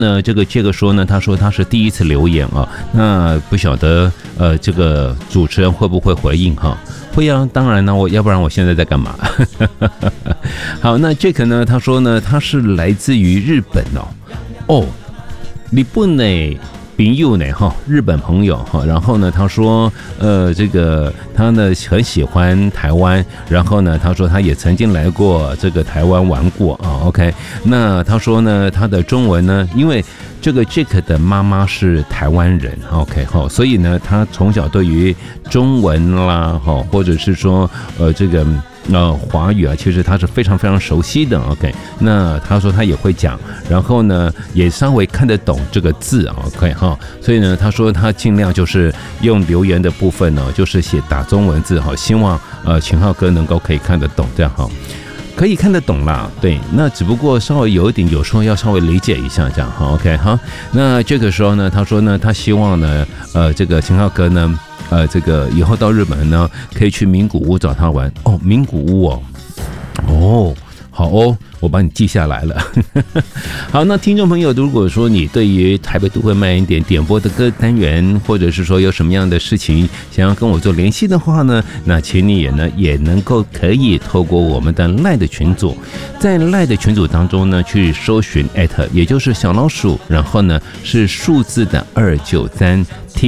这个说呢，他说他是第一次留言啊，那不晓得这个主持人会不会回应哈？会啊，当然呢，要不然我现在在干嘛？好，那这个呢，他说呢，他是来自于日本哦，日本呢。朋友呢哈，日本朋友哈，然后呢，他说这个他呢很喜欢台湾，然后呢，他说他也曾经来过这个台湾玩过啊。OK， 那他说呢，他的中文呢，因为这个 Jack 的妈妈是台湾人 ，OK 哈，所以呢，他从小对于中文啦哈，或者是说这个。华语啊，其实他是非常非常熟悉的 ，OK。那他说他也会讲，然后呢，也稍微看得懂这个字 ，OK 哈。所以呢，他说他尽量就是用留言的部分呢，就是写打中文字哈，希望秦浩哥能够可以看得懂这样哈。可以看得懂啦，对，那只不过稍微有一点，有时候要稍微理解一下这样哈 ，OK 好。那这个时候呢，他说呢，他希望呢，这个秦浩哥呢。这个以后到日本呢，可以去名古屋找他玩哦。名古屋哦，好哦，我帮你记下来了。好，那听众朋友，如果说你对于台北都会慢一点点播的歌单元，或者是说有什么样的事情想要跟我做联系的话呢，那请你也能够可以透过我们的 LINE 的群组，在 LINE 的群组当中呢，去搜寻@，也就是小老鼠，然后呢是数字的293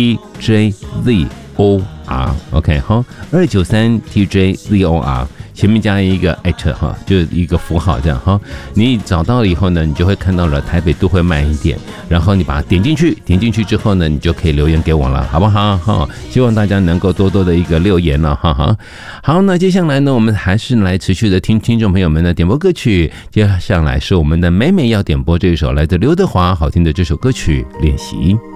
TJZOR，OK 好，293 TJZOR。前面加一个@哈，就是一个符号这样哈。你找到了以后呢，你就会看到了台北都会慢一点，然后你把它点进去，点进去之后呢，你就可以留言给我了，好不好？哈，希望大家能够多多的一个留言了，哈哈。好，那接下来呢，我们还是来持续的听众朋友们的点播歌曲。接下来是我们的美美要点播这一首来自刘德华好听的这首歌曲《练习》。